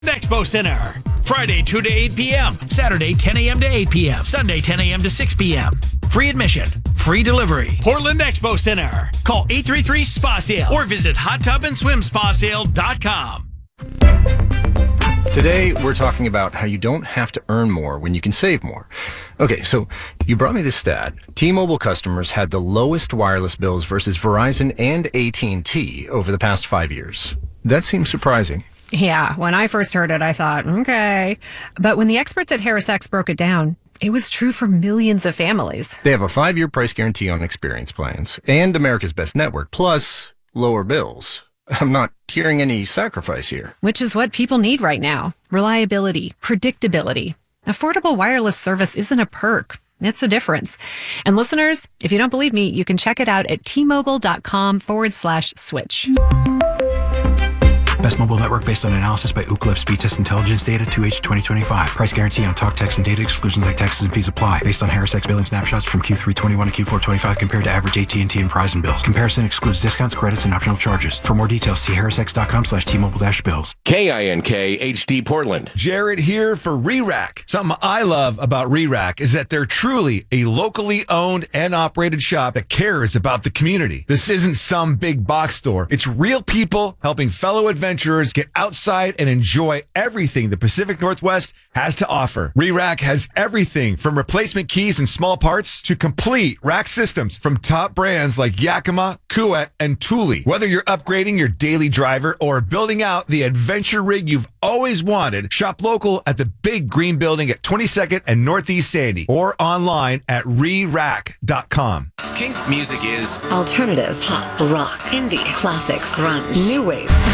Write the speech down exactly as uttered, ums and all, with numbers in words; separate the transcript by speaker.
Speaker 1: Expo Center. Friday, two to eight p.m. Saturday, ten a.m. to eight p.m. Sunday, ten a.m. to six p.m. Free admission. Free delivery. Portland Expo Center. Call eight three three S P A sale or visit hot tub and swim spa sale dot com.
Speaker 2: Today, we're talking about how you don't have to earn more when you can save more. Okay, so you brought me this stat. T-Mobile customers had the lowest wireless bills versus Verizon and A T and T over the past five years. That seems surprising.
Speaker 3: Yeah, when I first heard it, I thought, okay. But when the experts at HarrisX broke it down, it was true for millions of families.
Speaker 2: They have a five-year price guarantee on experience plans and America's Best Network, plus lower bills. I'm not hearing any sacrifice here.
Speaker 3: Which is what people need right now. Reliability, predictability. Affordable wireless service isn't a perk. It's a difference. And listeners, if you don't believe me, you can check it out at tmobile.com forward slash switch.
Speaker 4: Best mobile network based on analysis by Ookla Speed Test Intelligence data two H twenty twenty-five. Price guarantee on talk, text, and data. Exclusions like taxes and fees apply. Based on HarrisX billing snapshots from Q three twenty-one to Q four twenty-five compared to average A T and T and Verizon bills. Comparison excludes discounts, credits, and optional charges. For more details, see harrisx.com slash T-Mobile dash bills.
Speaker 5: K I N K H D Portland.
Speaker 6: Jared here for ReRack. Something I love about ReRack is that they're truly a locally owned and operated shop that cares about the community. This isn't some big box store. It's real people helping fellow adventurers get out outside and enjoy everything the Pacific Northwest has to offer. ReRack has everything from replacement keys and small parts to complete rack systems from top brands like Yakima, Kuwait, and Thule. Whether you're upgrading your daily driver or building out the adventure rig you've always wanted, shop local at the Big Green Building at twenty-second and Northeast Sandy or online at re rack dot com.
Speaker 5: Kink music is
Speaker 7: alternative, pop, rock, indie, classics, grunge, new wave.